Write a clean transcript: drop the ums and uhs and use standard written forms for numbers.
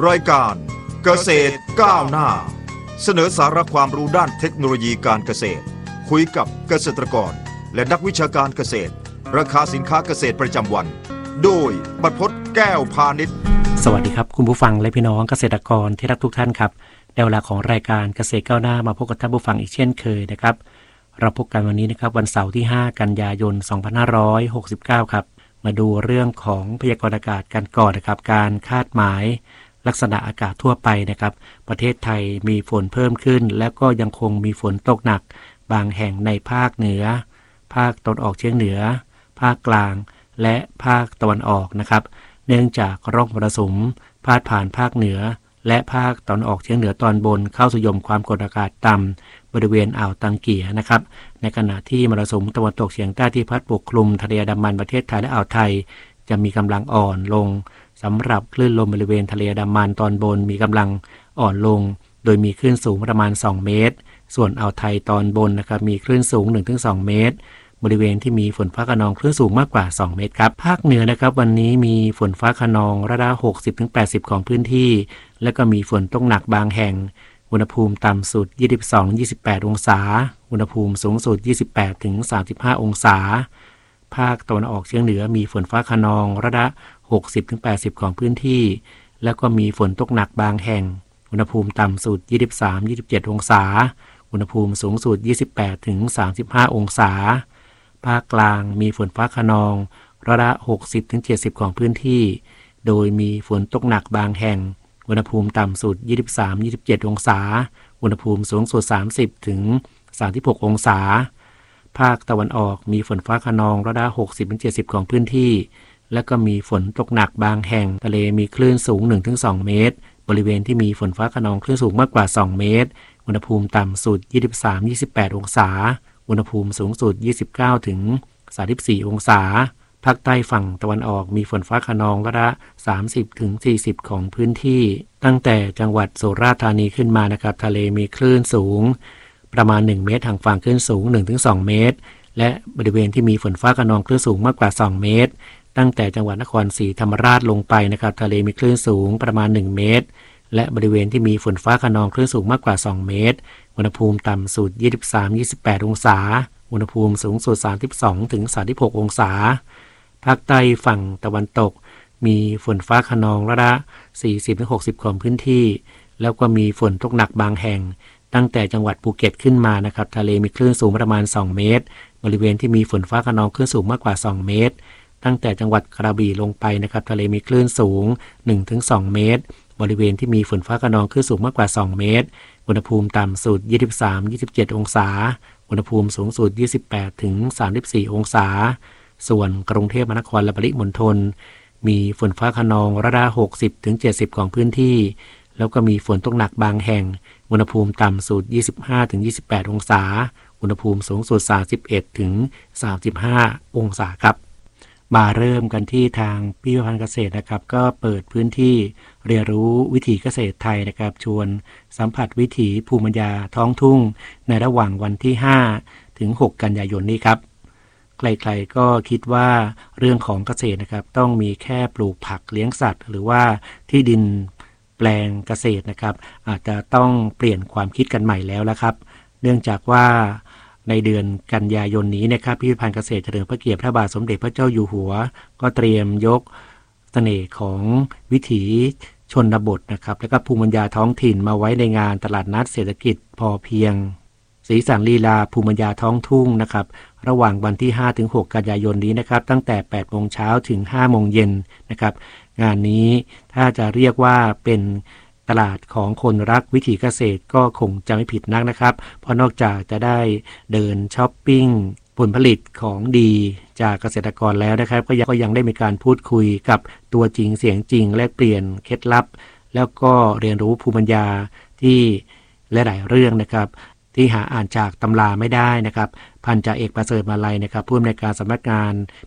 รายการเกษตรก้าวหน้าเสนอสาระความรู้ด้านเทคโนโลยีการเกษตรคุยกับเกษตรกรและนักวิชาการเกษตรราคาสินค้าเกษตรประจำวันโดยบรรพตแก้วพาณิชย์สวัสดีครับคุณผู้ฟังและพี่น้องเกษตรกรที่รักทุกท่านครับในเวลาของรายการเกษตรก้าวหน้ามาพบกับท่านผู้ฟังอีกเช่นเคยนะครับเราพบกันวันนี้นะครับวันเสาร์ที่5กันยายน2569ครับมาดูเรื่องของพยากรณ์อากาศกันก่อนนะครับการคาดหมายลักษณะอากาศทั่วไปนะครับประเทศไทยมีฝนเพิ่มขึ้นและก็ยังคงมีฝนตกหนักบางแห่งในภาคเหนือภาคตะวันออกเฉียงเหนือภาคกลางและภาคตะวันออกนะครับเนื่องจากร่องมรสุมพาดผ่านภาคเหนือและภาคตะวันออกเฉียงเหนือตอนบนเข้าสู่หย่อมความกดอากาศต่ำบริเวณอ่าวตังเกียนะครับในขณะที่มรสุมตะวันตกเฉียงใต้ที่พัดปกคลุมทะเลอันดามันประเทศไทยและอ่าวไทยจะมีกำลังอ่อนลงสำหรับคลื่นลมบริเวณทะเลอันดามันตอนบนมีกำลังอ่อนลงโดยมีคลื่นสูงประมาณ2เมตรส่วนอ่าวไทยตอนบนนะครับมีคลื่นสูง 1-2 เมตรบริเวณที่มีฝนฟ้าคะนองคลื่นสูงมากกว่า2เมตรครับภาคเหนือนะครับวันนี้มีฝนฟ้าคะนองระดับ 60-80 ของพื้นที่และก็มีฝนตกหนักบางแห่งอุณหภูมิต่ำสุด 22-28 องศาอุณหภูมิสูงสุด 28-35 องศาภาคตะวันออกเฉียงเหนือมีฝนฟ้าคะนองระดับ 60-80 ของพื้นที่แล้วก็มีฝนตกหนักบางแห่งอุณหภูมิต่ำสุด 23-27 องศาอุณหภูมิสูงสุด 28-35 องศาภาคกลางมีฝนฟ้าคะนองระดับ 60-70 ของพื้นที่โดยมีฝนตกหนักบางแห่งอุณหภูมิต่ำสุด 23-27 องศาอุณหภูมิสูงสุด 30-36 องศาภาคตะวันออกมีฝนฟ้าคะนองระดับ 60-70 ของพื้นที่และก็มีฝนตกหนักบางแห่งทะเลมีคลื่นสูง 1-2 เมตรบริเวณที่มีฝนฟ้าคะนองคลื่นสูงมากกว่า2เมตรอุณหภูมิต่ำสุด 23-28 องศาอุณหภูมิสูงสุด 29-34 องศาภาคใต้ฝั่งตะวันออกมีฝนฟ้าคะนองระดับ 30-40 ของพื้นที่ตั้งแต่จังหวัดสุราษฎร์ธานีขึ้นมานะครับทะเลมีคลื่นสูงประมาณ1เมตรห่างฝั่งคลื่นสูง 1-2 เมตรและบริเวณที่มีฝนฟ้าคะนองคลื่นสูงมากกว่า2เมตรตั้งแต่จังหวัดนครศรีธรรมราชลงไปนะครับทะเลมีคลื่นสูงประมาณ1เมตรและบริเวณที่มีฝนฟ้าคะนองคลื่นสูงมากกว่า2เมตรอุณหภูมิต่ำสุด 23-28 องศาอุณหภูมิสูงสุด 32-36 องศาภาคใต้ฝั่งตะวันตกมีฝนฟ้าคะนองระดับ 40-60 ของพื้นที่แล้วก็มีฝนตกหนักบางแห่งตั้งแต่จังหวัดภูเก็ตขึ้นมานะครับทะเลมีคลื่นสูงประมาณ2เมตรบริเวณที่มีฝนฟ้าคะนองคลื่นสูงมากกว่า2เมตรตั้งแต่จังหวัดกระบี่ลงไปนะครับทะเลมีคลื่นสูง 1-2 เมตรบริเวณที่มีฝนฟ้าคะนองคลื่นสูงมากกว่า2เมตรอุณหภูมิต่ำสุด 23-27 องศาอุณหภูมิสูงสุด 28-34 องศาส่วนกรุงเทพมหานครและปริมณฑลมีฝนฟ้าคะนองระดับ 60-70 ของพื้นที่แล้วก็มีฝนตกหนักบางแห่งอุณหภูมิต่ำสุด 25-28 องศาอุณหภูมิสูงสุด 31-35 องศาครับมาเริ่มกันที่ทางพิพิธภัณฑ์เกษตรนะครับก็เปิดพื้นที่เรียนรู้วิถีเกษตรไทยนะครับชวนสัมผัสวิถีภูมิปัญญาท้องทุ่งในระหว่างวันที่5ถึง6กันยายนนี้ครับใครๆก็คิดว่าเรื่องของเกษตรนะครับต้องมีแค่ปลูกผักเลี้ยงสัตว์หรือว่าที่ดินแปลงเกษตรนะครับอาจจะต้องเปลี่ยนความคิดกันใหม่แล้วละครับเนื่องจากว่าในเดือนกันยายนนี้นะครับพิพิธภัณฑ์เกษตรเฉลิมพระเกียรติพระบาทสมเด็จพระเจ้าอยู่หัวก็เตรียมยกเสน่ห์ของวิถีชนบทนะครับและก็ภูมิปัญญาท้องถิ่นมาไว้ในงานตลาดนัดเศรษฐกิจพอเพียงสีสันลีลาภูมิปัญญาท้องทุ่งนะครับระหว่างวันที่5ถึง6กันยายนนี้นะครับตั้งแต่ 8 โมงเช้าถึง 5 โมงเย็นนะครับงานนี้ถ้าจะเรียกว่าเป็นตลาดของคนรักวิถีเกษตรก็คงจะไม่ผิดนักนะครับเพราะนอกจากจะได้เดินช้อปปิ้งผลผลิตของดีจากเกษตรกรแล้วนะครับก็ยังได้มีการพูดคุยกับตัวจริงเสียงจริงแลกเปลี่ยนเคล็ดลับแล้วก็เรียนรู้ภูมิปัญญาที่หลายๆเรื่องนะครับที่หาอ่านจากตำราไม่ได้นะครับพันจ่าเอกประเสริฐมาลัยนะครับผู้อำนวยการสำนักงาน